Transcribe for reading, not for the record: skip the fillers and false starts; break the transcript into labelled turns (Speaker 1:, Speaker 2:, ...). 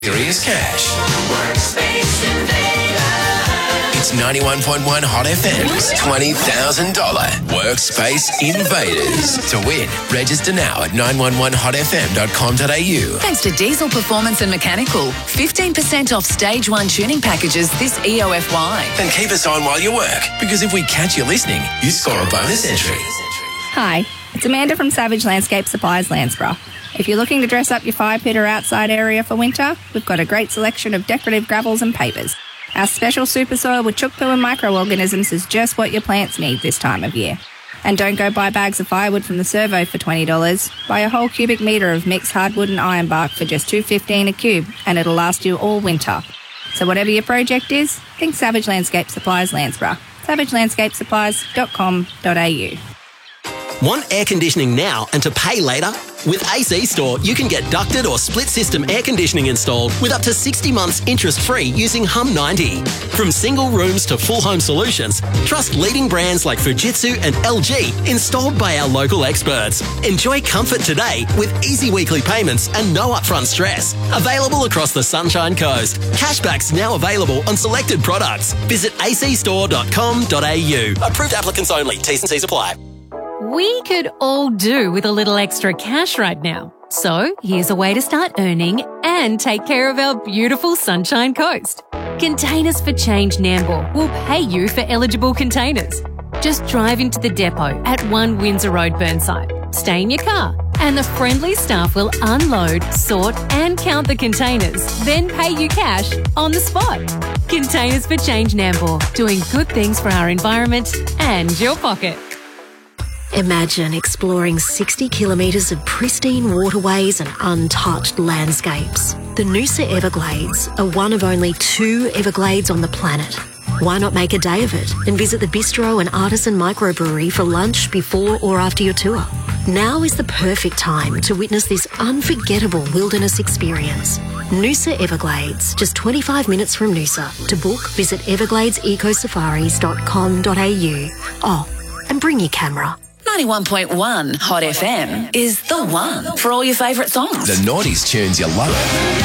Speaker 1: Serious cash. Workspace Invaders. It's 91.1 Hot FM's $20,000 Workspace Invaders. To win, register now at 911hotfm.com.au.
Speaker 2: Thanks to Diesel Performance and Mechanical. 15% off Stage 1 tuning packages this EOFY.
Speaker 1: And keep us on while you work, because if we catch you listening, you score a bonus entry.
Speaker 3: Hi, it's Amanda from Savage Landscape Supplies, Landsborough. If you're looking to dress up your fire pit or outside area for winter, we've got a great selection of decorative gravels and pavers. Our special super soil with chook poo and microorganisms is just what your plants need this time of year. And don't go buy bags of firewood from the servo for $20. Buy a whole cubic metre of mixed hardwood and ironbark for just $2.15 a cube, and it'll last you all winter. So whatever your project is, think Savage Landscape Supplies, Landsborough. savagelandscapesupplies.com.au.
Speaker 4: Want air conditioning now and to pay later? With AC Store, you can get ducted or split system air conditioning installed with up to 60 months interest-free using Hum 90. From single rooms to full home solutions, trust leading brands like Fujitsu and LG installed by our local experts. Enjoy comfort today with easy weekly payments and no upfront stress. Available across the Sunshine Coast. Cashbacks now available on selected products. Visit acstore.com.au. Approved applicants only. T's and C's apply.
Speaker 5: We could all do with a little extra cash right now. So here's a way to start earning and take care of our beautiful Sunshine Coast. Containers for Change Nambour will pay you for eligible containers. Just drive into the depot at 1 Windsor Road, Burnside. Stay in your car and the friendly staff will unload, sort and count the containers, then pay you cash on the spot. Containers for Change Nambour, doing good things for our environment and your pocket.
Speaker 6: Imagine exploring 60 kilometres of pristine waterways and untouched landscapes. The Noosa Everglades are one of only 2 Everglades on the planet. Why not make a day of it and visit the bistro and artisan microbrewery for lunch before or after your tour? Now is the perfect time to witness this unforgettable wilderness experience. Noosa Everglades, just 25 minutes from Noosa. To book, visit evergladesecosafaris.com.au. Oh, and bring your camera.
Speaker 2: 91.1 Hot FM is the one for all your favourite songs.
Speaker 1: The noughties tunes you love.